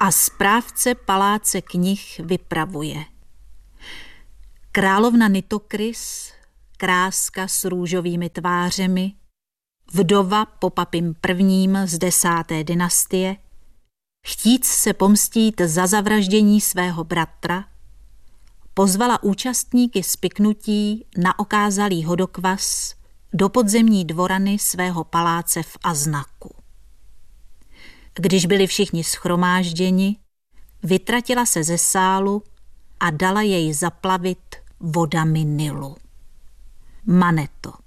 a správce paláce knih vypravuje. Královna Nitocris, kráska s růžovými tvářemi, vdova po Papim I. z 10. dynastie, chtíc se pomstít za zavraždění svého bratra, pozvala účastníky spiknutí na okázalý hodokvas do podzemní dvorany svého paláce v Aznaku. Když byli všichni shromážděni, vytratila se ze sálu a dala jej zaplavit vodami Nilu. Maneto.